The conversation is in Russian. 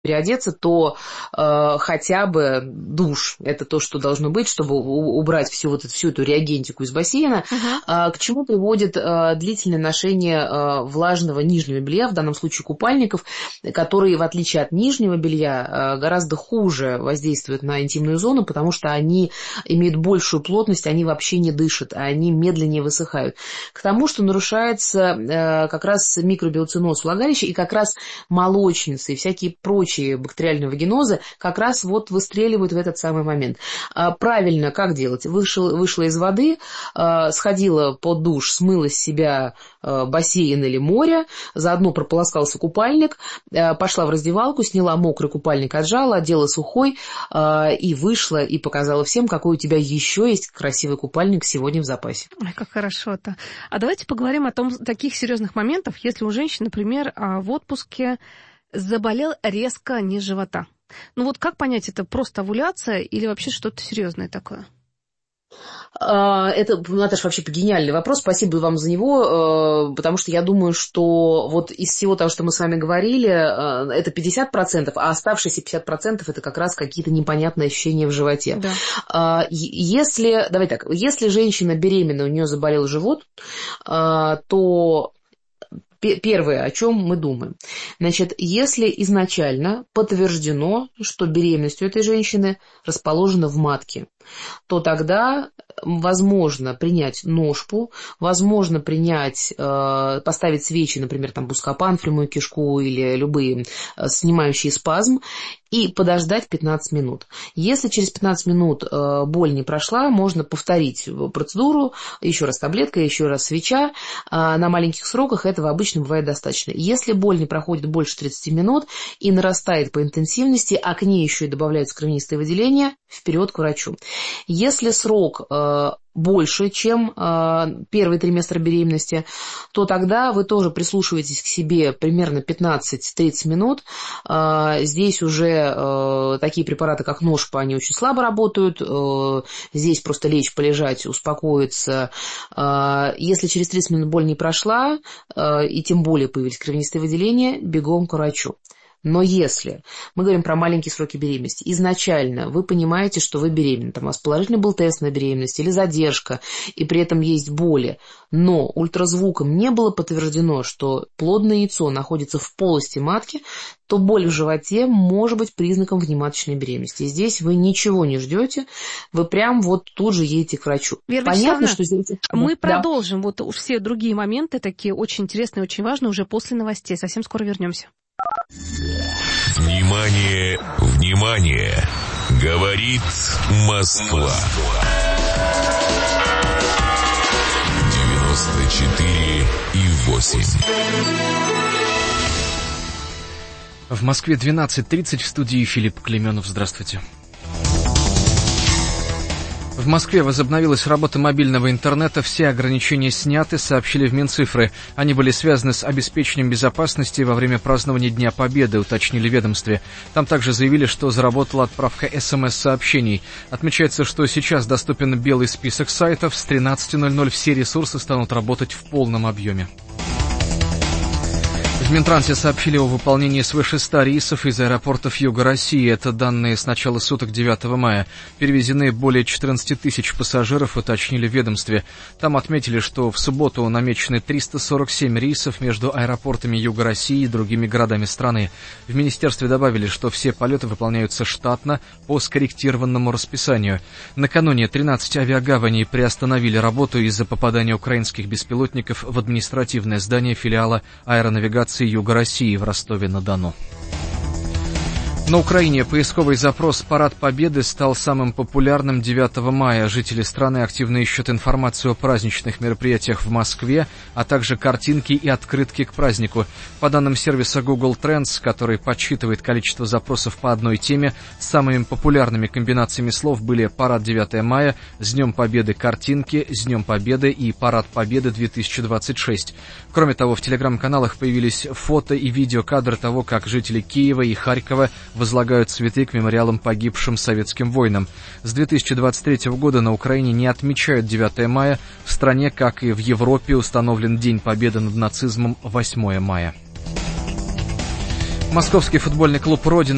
переодеться, то хотя бы душ. Это то, что должно быть, чтобы убрать всю эту реагентику из бассейна. К чему приводит длительное ношение влажного нижнего белья, в данном случае купальников, которые, в отличие от нижнего белья, гораздо хуже воздействуют на интимную зону, потому что они имеют большую плотность, они вообще не дышат, они медленнее высыхают. К тому, что нарушается как раз микробиоциноз влагалища, и как раз молочницы и всякие прочие бактериальные вагинозы как раз выстреливают в этот самый момент. Правильно, как делать? Вышла из воды, сходила под душ, смыла с себя бассейн или море, заодно прополоскался купальник, пошла в раздевалку, сняла мокрый купальник, отжала, одела сухой и вышла, и показала всем, какой у тебя еще есть красивый купальник сегодня в запасе. Ой, как хорошо-то. А давайте поговорим о таких серьезных моментах, если у женщин, например, в отпуске заболел резко низ живота. Как понять, это просто овуляция или вообще что-то серьезное такое? Это, Наташа, вообще гениальный вопрос. Спасибо вам за него, потому что я думаю, что из всего того, что мы с вами говорили, это 50%, а оставшиеся 50% это как раз какие-то непонятные ощущения в животе. Да. Если женщина беременна, у нее заболел живот, то первое, о чем мы думаем. Значит, если изначально подтверждено, что беременность у этой женщины расположена в матке, то тогда возможно принять ножпу, возможно поставить свечи, например, бускопан в прямую кишку или любые снимающие спазм, и подождать 15 минут. Если через 15 минут боль не прошла, можно повторить процедуру, еще раз таблетка, еще раз свеча. На маленьких сроках этого обычно бывает достаточно. Если боль не проходит больше 30 минут и нарастает по интенсивности, а к ней еще и добавляются кровянистые выделения, вперед к врачу. Если срок больше, чем первый триместр беременности, то тогда вы тоже прислушиваетесь к себе примерно 15-30 минут. Здесь уже такие препараты, как ножпа, они очень слабо работают. Здесь просто лечь, полежать, успокоиться. Если через 30 минут боль не прошла, и тем более появились кровянистые выделения, бегом к врачу. Но если мы говорим про маленькие сроки беременности, изначально вы понимаете, что вы беременны, у вас положительный был тест на беременность или задержка, и при этом есть боли, но ультразвуком не было подтверждено, что плодное яйцо находится в полости матки, то боль в животе может быть признаком внематочной беременности. И здесь вы ничего не ждете, вы прям тут же едете к врачу. Вера Понятно, что здесь... Мы продолжим все другие моменты, такие очень интересные, очень важные, уже после новостей. Совсем скоро вернемся. Внимание, внимание! Говорит Москва. 94,8. В Москве 12:30, в студии Филипп Клеменов. Здравствуйте. В Москве возобновилась работа мобильного интернета, все ограничения сняты, сообщили в Минцифры. Они были связаны с обеспечением безопасности во время празднования Дня Победы, уточнили в ведомстве. Там также заявили, что заработала отправка СМС-сообщений. Отмечается, что сейчас доступен белый список сайтов. С 13:00 все ресурсы станут работать в полном объеме. В Минтрансе сообщили о выполнении свыше 100 рейсов из аэропортов Юга России. Это данные с начала суток 9 мая. Перевезены более 14 тысяч пассажиров, уточнили в ведомстве. Там отметили, что в субботу намечены 347 рейсов между аэропортами Юга России и другими городами страны. В министерстве добавили, что все полеты выполняются штатно по скорректированному расписанию. Накануне 13 авиагаваней приостановили работу из-за попадания украинских беспилотников в административное здание филиала аэронавигации Юга России в Ростове-на-Дону. На Украине поисковый запрос «Парад Победы» стал самым популярным 9 мая. Жители страны активно ищут информацию о праздничных мероприятиях в Москве, а также картинки и открытки к празднику. По данным сервиса Google Trends, который подсчитывает количество запросов по одной теме, самыми популярными комбинациями слов были «Парад 9 мая», «С Днем Победы» картинки, «С Днем Победы» и «Парад Победы 2026». Кроме того, в телеграм-каналах появились фото и видеокадры того, как жители Киева и Харькова возлагают цветы к мемориалам погибшим советским воинам. С 2023 года на Украине не отмечают 9 мая. В стране, как и в Европе, установлен День Победы над нацизмом 8 мая. Московский футбольный клуб «Родина»